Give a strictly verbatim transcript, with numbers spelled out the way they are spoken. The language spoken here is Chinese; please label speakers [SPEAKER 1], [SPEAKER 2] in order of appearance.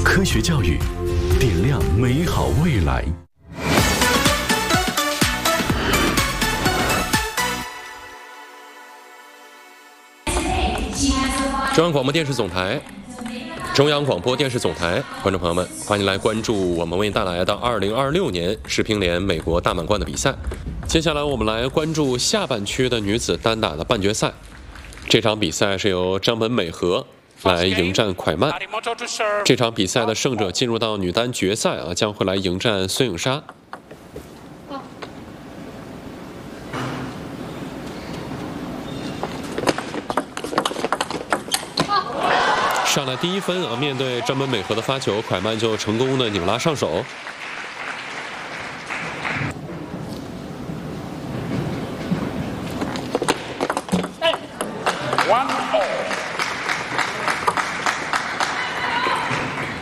[SPEAKER 1] 科学教育，点亮美好未来。
[SPEAKER 2] 中央广播电视总台，中央广播电视总台，观众朋友们，欢迎来关注我们为您带来的二零二六年世乒联美国大满贯的比赛。接下来我们来关注下半区的女子单打的半决赛。这场比赛是由张本美和来迎战蒯曼。这场比赛的胜者进入到女单决赛啊，将会来迎战孙颖莎。上来第一分啊，面对张本美和的发球，蒯曼就成功的扭拉上手。